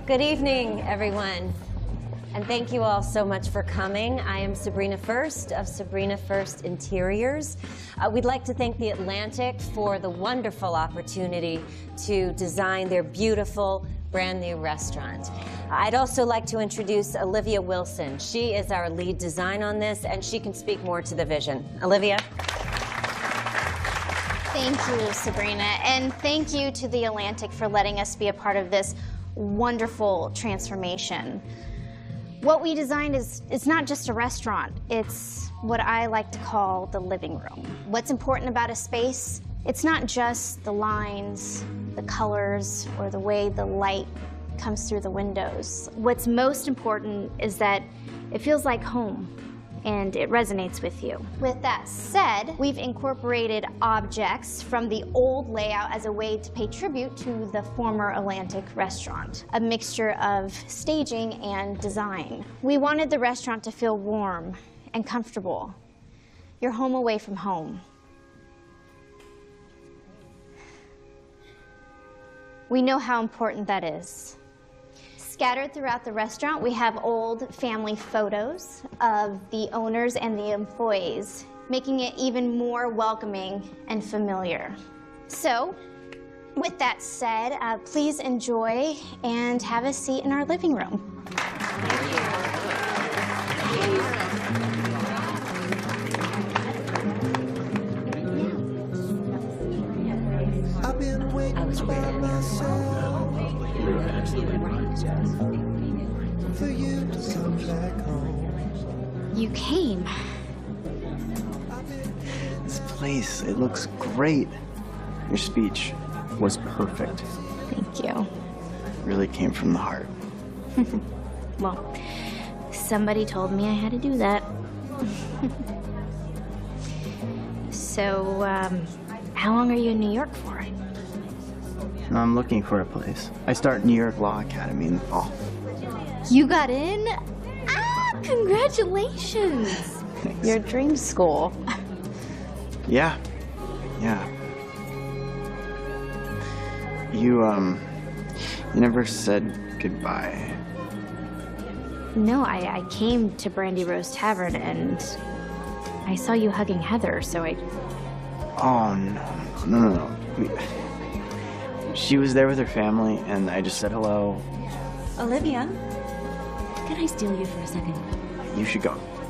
Good evening, everyone. And thank you all so much for coming. I am Sabrina First of Sabrina First Interiors. We'd like to thank the Atlantic for the wonderful opportunity to design their beautiful, brand new restaurant. I'd also like to introduce Olivia Wilson. She is our lead design on this, and she can speak more to the vision. Olivia? Thank you, Sabrina, and thank you to the Atlantic for letting us be a part of this wonderful transformation. What we designed is not just a restaurant, it's what I like to call the living room. What's important about a space? It's not just the lines, the colors, or the way the light comes through the windows. What's most important is that it feels like home and it resonates with you. With that said, we've incorporated objects from the old layout as a way to pay tribute to the former Atlantic restaurant, a mixture of staging and design. We wanted the restaurant to feel warm and comfortable. You're home away from home. We know how important that is. Scattered throughout the restaurant, we have old family photos of the owners and the employees, making it even more welcoming and familiar. So, with that said, please enjoy and have a seat in our living room. I've been waiting by myself for you to come back home. You came. This place, it looks great. Your speech was perfect. Thank you. It really came from the heart. Well, somebody told me I had to do that. So, how long are you in New York for? And I'm looking for a place. I start New York Law Academy in the fall. You got in? Ah, congratulations! Thanks. Your dream school. Yeah. You never said goodbye. No, I came to Brandy Rose Tavern and I saw you hugging Heather, so I... Oh, no. She was there with her family, and I just said hello. Olivia, can I steal you for a second? You should go.